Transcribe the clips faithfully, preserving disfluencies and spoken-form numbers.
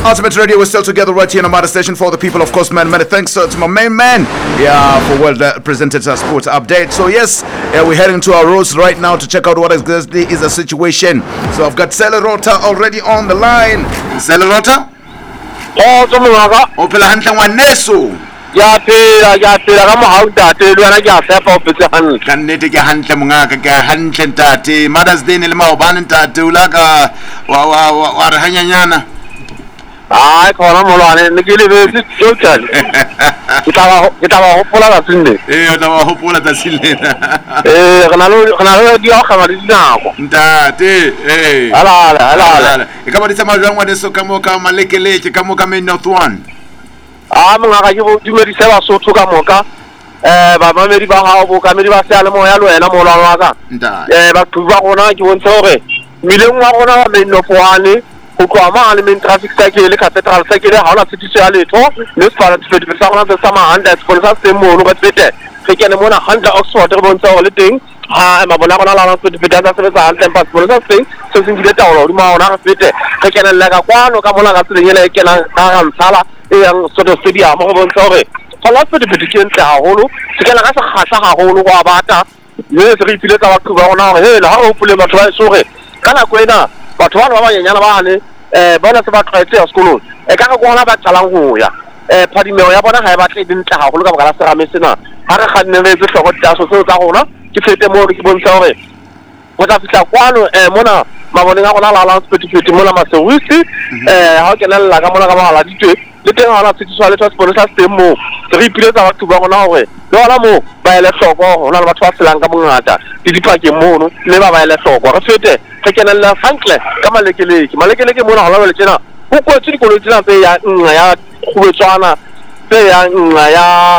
Ultimate Radio, we're still together right here on Amada Station for the people, of course, man. Many thanks uh, to my main man, yeah, for well uh, presented uh, sports update. So yes, uh, we're heading to our roads right now to check out what exactly is the situation. So I've got Celerota already on the line. Celerota? Oh, Tomaka. Opela Hantla Waneso. Ya phela ya phela ka mohau tate le wena ke a tshepa o phetse hantle ka nnete ke hantle mongaka ke hantle ntate Mother's Day ne le maobane ntate o la ka wa wa wa re hanyanyana ai khona molwane ne ke le bese total ke tla ke tla hopola la tsinde eh o tla hopola tsa silena eh kana lo kana lo di ga ga di nako ntate eh ala ala ala e ka ba di tsama jwang wa deso ka mo ka malekeleke ka mo ka main north one ah mga ka go dumedisa ba sotho ka moka eh ba mamedi ba hao bo ka medi ba sala mo ya lo ena mo lwa wa ka eh ba thuba gona ke bontsha hore mileng wa gona ba main north one go kwa ma le main traffic cycle le cathedral cycle ha ona tshitiso ya letho le sefara tshedi sa gona tsa sama handa sponsor se mo no ba tsete ke kene mona handa Oxford re bontsha hore le teng ha ma bona gona la la tshedi feta tsa sebetsa handa empa sponsor se se se ngile taolo di ma ona ga fete ke kene le ka kwano ka mona ga tsenyela e kena ga mtsala e yang soto stadium go bontsha hore fa la tshedi feta ke ntse haholo se kena ga se gasa haholo go abata le se re file tsa batho ba gona he la ha o pule batho ba sore kana ko ena batho ba ba nyanyana ba ne eh bona se ba tshwaetse ya sekolo e ka ga gona ba tsalang go ya eh phadimeo ya bona ga e batle dintle haholo ka baka la serame sena ha re kganneletse hlogo taso se tsa gona ke fete mo ke bontsha hore go tla fitla kwano eh mona maboneng a gona la la specific mona masewisi eh ha o kenella ka mona ka ba la ditwe le teng ha la tshitiso le transport sa stemo re ipile tsa batho ba gona hore le hona mo ba ele hloko hona le batho ba selang ka bongata di dipake mono le ba ba ele hloko re fete re kenella hantle ka malekeleke malekeleke mona hola le tsena go kwetse dikolo tsena tse ya nngwe ya khubetswana tse ya nngwe ya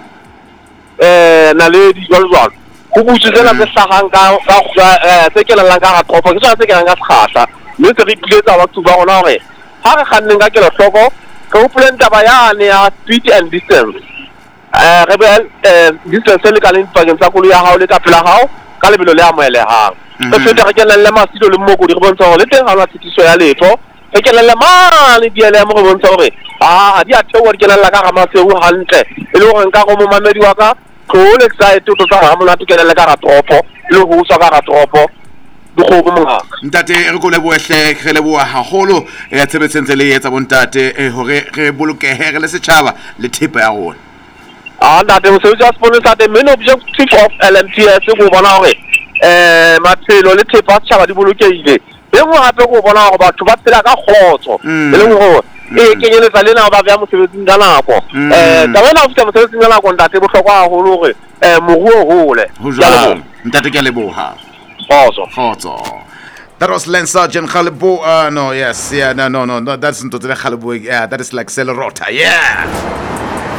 eh naledi jwalo jwalo go butse tsena tse hlahang ka ka tse kenelang ka ga tropo ke tsona tse kenelang ka sekgahla mme se re ipile tsa batho ba gona hore ha re kganneng ka kelo hloko ka upuleng taba yane ya speed and distance eh re be eh distance le ka leng pakeng tsa koloi ya hao le ka pela hao ka lebelo le amoelehang re fete re kenelle masilo le mmoko di re bontsha hore le teng ha ona tshitiso ya letho re kenelle mane di ele mo re bontsha hore a di a theowa di kenella ka ga maseu hantle e le hore nka go mo mamedi wa ka go le excited to tsa ga mona to kenelle ka ga tropo le go tswa ka ga tropo go go mongaka ntate re go le boehle re le boa haholo ya tshebetsentse le etsa bontate hore re bolokehe re le setjhaba le thepa ya rona ah ntate mo se ja sponsor the main objective of L M T S go bona hore eh maphelo le thepa setjhaba di bolokehile be go gape go bona gore batho ba phela ka khotso e leng gore e kenyeletsa lena ba bya mosebetsing ka nako eh tabela o fitsa mosebetsing ka nako ntate bohlokwa haholo gore eh moruo hole jalo ntate ke leboha khotso khotso. That was Lance Sergeant Khalibu. Uh, no, yes, yeah, no, no, no, no, that's not Khalibu. Yeah, that is like Celerota. Yeah.